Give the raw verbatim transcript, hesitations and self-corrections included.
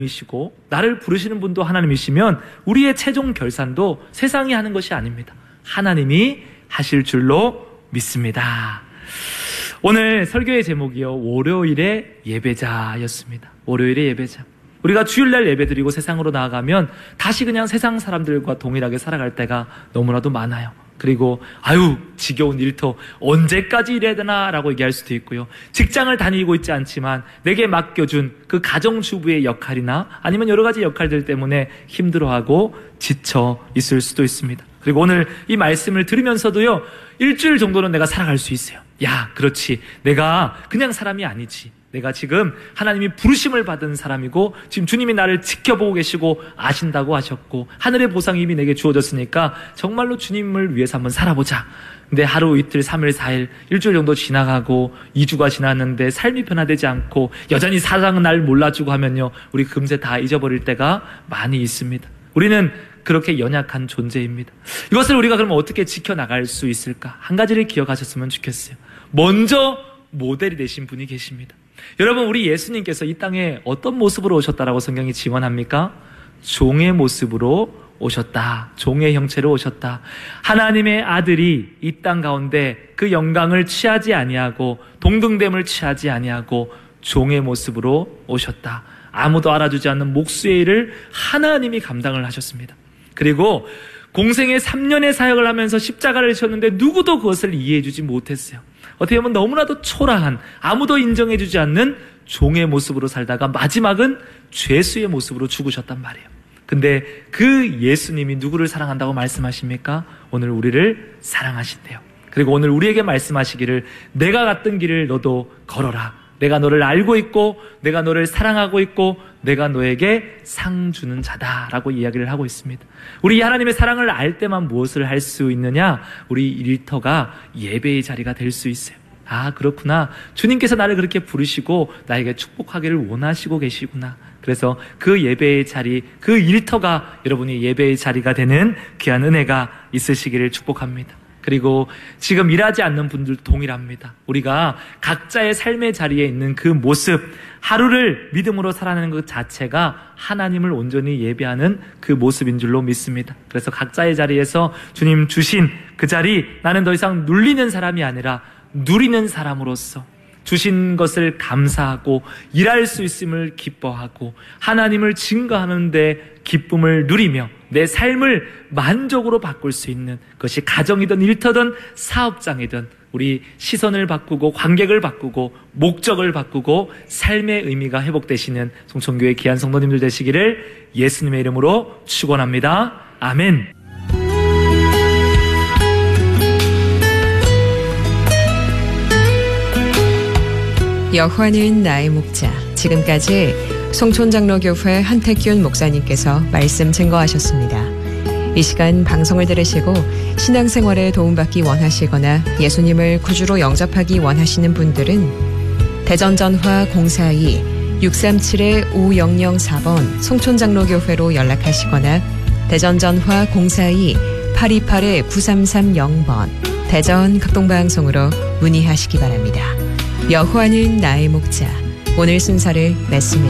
이시고 나를 부르시는 분도 하나님이시면 우리의 최종 결산도 세상이 하는 것이 아닙니다. 하나님이 하실 줄로 믿습니다. 오늘 설교의 제목이요, 월요일의 예배자였습니다. 월요일의 예배자. 우리가 주일날 예배드리고 세상으로 나아가면 다시 그냥 세상 사람들과 동일하게 살아갈 때가 너무나도 많아요. 그리고 아유 지겨운 일터 언제까지 일해야 되나 라고 얘기할 수도 있고요. 직장을 다니고 있지 않지만 내게 맡겨준 그 가정주부의 역할이나 아니면 여러 가지 역할들 때문에 힘들어하고 지쳐 있을 수도 있습니다. 그리고 오늘 이 말씀을 들으면서도요, 일주일 정도는 내가 살아갈 수 있어요. 야, 그렇지, 내가 그냥 사람이 아니지, 내가 지금 하나님이 부르심을 받은 사람이고 지금 주님이 나를 지켜보고 계시고 아신다고 하셨고 하늘의 보상이 이미 내게 주어졌으니까 정말로 주님을 위해서 한번 살아보자. 근데 하루 이틀 삼일 사일 일주일 정도 지나가고 이 주가 지났는데 삶이 변화되지 않고 여전히 사랑은 날 몰라주고 하면요, 우리 금세 다 잊어버릴 때가 많이 있습니다. 우리는 그렇게 연약한 존재입니다. 이것을 우리가 그럼 어떻게 지켜나갈 수 있을까? 한 가지를 기억하셨으면 좋겠어요. 먼저 모델이 되신 분이 계십니다. 여러분, 우리 예수님께서 이 땅에 어떤 모습으로 오셨다라고 성경이 증언합니까? 종의 모습으로 오셨다. 종의 형체로 오셨다. 하나님의 아들이 이 땅 가운데 그 영광을 취하지 아니하고 동등됨을 취하지 아니하고 종의 모습으로 오셨다. 아무도 알아주지 않는 목수의 일을 하나님이 감당을 하셨습니다. 그리고 공생의 삼 년의 사역을 하면서 십자가를 지셨는데 누구도 그것을 이해해주지 못했어요. 어떻게 보면 너무나도 초라한, 아무도 인정해주지 않는 종의 모습으로 살다가 마지막은 죄수의 모습으로 죽으셨단 말이에요. 근데 그 예수님이 누구를 사랑한다고 말씀하십니까? 오늘 우리를 사랑하신대요. 그리고 오늘 우리에게 말씀하시기를, 내가 갔던 길을 너도 걸어라. 내가 너를 알고 있고 내가 너를 사랑하고 있고 내가 너에게 상 주는 자다라고 이야기를 하고 있습니다. 우리 하나님의 사랑을 알 때만 무엇을 할 수 있느냐? 우리 일터가 예배의 자리가 될 수 있어요. 아, 그렇구나. 주님께서 나를 그렇게 부르시고 나에게 축복하기를 원하시고 계시구나. 그래서 그 예배의 자리, 그 일터가 여러분이 예배의 자리가 되는 귀한 은혜가 있으시기를 축복합니다. 그리고 지금 일하지 않는 분들도 동일합니다. 우리가 각자의 삶의 자리에 있는 그 모습, 하루를 믿음으로 살아내는 것 자체가 하나님을 온전히 예배하는 그 모습인 줄로 믿습니다. 그래서 각자의 자리에서 주님 주신 그 자리, 나는 더 이상 눌리는 사람이 아니라 누리는 사람으로서 주신 것을 감사하고 일할 수 있음을 기뻐하고 하나님을 증거하는 데 기쁨을 누리며 내 삶을 만족으로 바꿀 수 있는, 그것이 가정이든 일터든 사업장이든 우리 시선을 바꾸고 관객을 바꾸고 목적을 바꾸고 삶의 의미가 회복되시는 송천교회 귀한 성도님들 되시기를 예수님의 이름으로 축원합니다. 아멘. 여호와는 나의 목자. 지금까지 송촌장로교회 한택균 목사님께서 말씀 증거하셨습니다. 이 시간 방송을 들으시고 신앙생활에 도움받기 원하시거나 예수님을 구주로 영접하기 원하시는 분들은 대전전화 공사이 육삼칠 오공공사 번 송촌장로교회로 연락하시거나 대전전화 공사이 팔이팔 구삼삼공 번 대전 극동방송으로 문의하시기 바랍니다. 여호와는 나의 목자. 오늘 순서를 맺습니다.